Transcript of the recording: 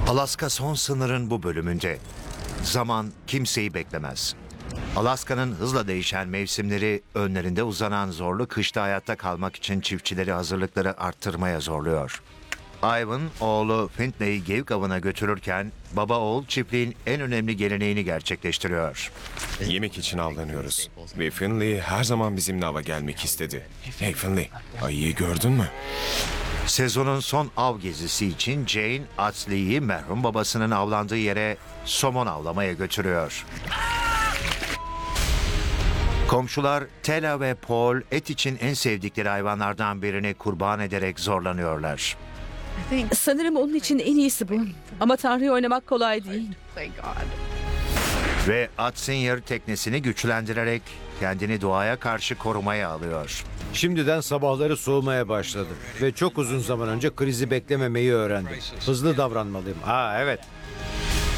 Alaska son sınırın bu bölümünde. Zaman kimseyi beklemez. Alaska'nın hızla değişen mevsimleri önlerinde uzanan zorlu kışta hayatta kalmak için çiftçileri hazırlıkları arttırmaya zorluyor. Ivan, oğlu Findlay'i geyik avına götürürken baba oğul çiftliğin en önemli geleneğini gerçekleştiriyor. Yemek için avlanıyoruz. Ve Finley her zaman bizimle ava gelmek istedi. Hey Finley, ayıyı gördün mü? Sezonun son av gezisi için Jane, Atsley'i merhum babasının avlandığı yere somon avlamaya götürüyor. Komşular Tela ve Paul et için en sevdikleri hayvanlardan birini kurban ederek zorlanıyorlar. Sanırım onun için en iyisi bu. Ama Tanrı'yı oynamak kolay değil. Ve Atsinyer teknesini güçlendirerek kendini doğaya karşı korumaya alıyor. Şimdiden sabahları soğumaya başladı ve çok uzun zaman önce krizi beklememeyi öğrendim. Hızlı davranmalıyım. Evet.